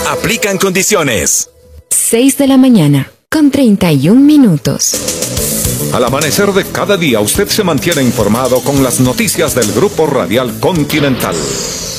Aplican condiciones. 6 de la mañana, con 31 minutos. Al amanecer de cada día, usted se mantiene informado con las noticias del Grupo Radial Continental.